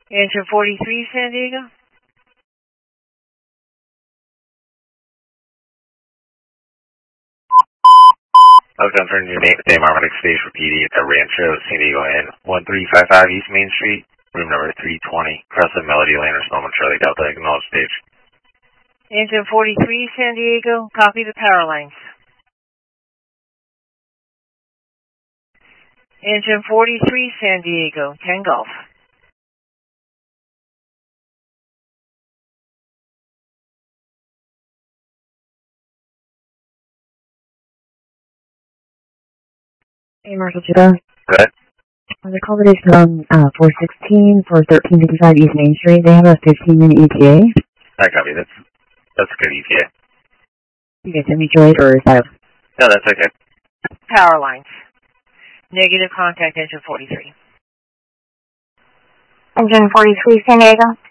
Engine 43, San Diego. Welcome for New Day Marmatic Stage for PD at Rancho San Diego Inn, 1355 East Main Street, room number 320, Crescent Melody Lane or Snowman Charlie Delta, acknowledge stage. Engine 43, San Diego, copy the power lines. Engine 43, San Diego, 10 Golf. Hey, Marshall Chiba. Good. The accommodation on 416 for 1355 East Main Street. They have a 15-minute ETA. I copy. That's a good ETA. You guys send me Joy or is that? No, that's okay. Power lines. Negative contact engine 43. Engine 43, San Diego.